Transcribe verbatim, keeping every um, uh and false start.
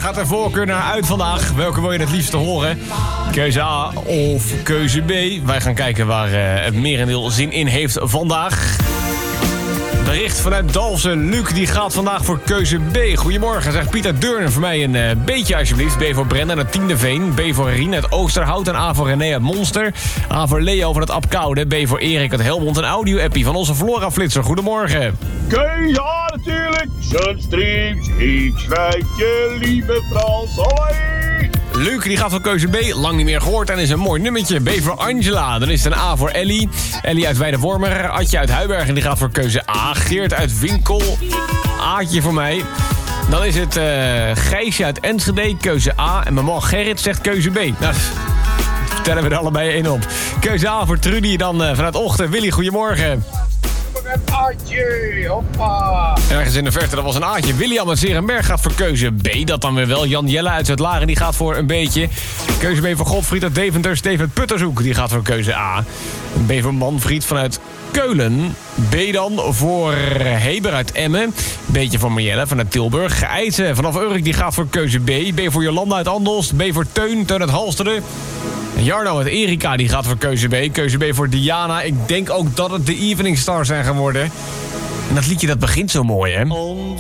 gaat er voorkeur naar uit vandaag. Welke wil je het liefst horen? Keuze A of keuze B? Wij gaan kijken waar uh, het merendeel zin in heeft vandaag. Bericht vanuit Dalfsen. Luc die gaat vandaag voor keuze B. Goedemorgen, zegt Pieter Deurner. Voor mij een uh, beetje alsjeblieft. B voor Brenda uit Tiendeveen. B voor Rien uit Oosterhout. En A voor René uit Monster. A voor Leo van het Apkoude. B voor Erik uit Helmond. Een audio-appie van onze Flora-flitser. Goedemorgen. Keuze A natuurlijk. Sunstreams, ik schrijf je lieve Frans. Hoi. Luc die gaat voor keuze B. Lang niet meer gehoord en is een mooi nummertje. B voor Angela. Dan is het een A voor Ellie. Ellie uit Weidewormer. Adje uit Huiberg en die gaat voor keuze A. Geert uit Winkel. Aatje voor mij. Dan is het uh, Gijsje uit Enschede. Keuze A. En mijn man Gerrit zegt keuze B. Nou, tellen we er allebei één op. Keuze A voor Trudy. Dan uh, vanuit Ochten. Willy, goedemorgen. Aatje, hoppa. Ergens in de verte, dat was een Aatje. William uit Serenberg gaat voor keuze B. Dat dan weer wel. Jan Jelle uit Zuid-Laren, die gaat voor een beetje. Keuze B voor Godfried uit Deventer. Steven Puttershoek, die gaat voor keuze A. B voor Manfried vanuit Keulen. B dan voor Heber uit Emmen. Beetje voor Marjelle vanuit Tilburg. Geijtse vanaf Urk, die gaat voor keuze B. B voor Jolanda uit Andelst. B voor Teun, Teun uit Halsteren. Jarno uit Erika, die gaat voor keuze B. Keuze B voor Diana. Ik denk ook dat het de Evening Stars zijn geworden. En dat liedje dat begint zo mooi, hè?